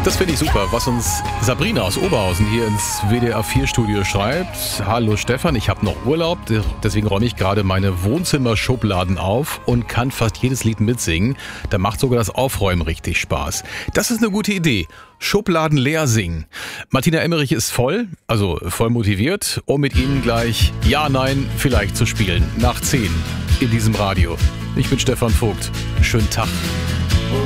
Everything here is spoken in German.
Das finde ich super, was uns Sabrina aus Oberhausen hier ins WDR4-Studio schreibt. Hallo Stefan, ich habe noch Urlaub, deswegen räume ich gerade meine Wohnzimmerschubladen auf und kann fast jedes Lied mitsingen. Da macht sogar das Aufräumen richtig Spaß. Das ist eine gute Idee. Schubladen leer singen. Martina Emmerich ist voll motiviert, um mit Ihnen gleich Ja, Nein, vielleicht zu spielen. Nach 10 in diesem Radio. Ich bin Stefan Vogt. Schönen Tag.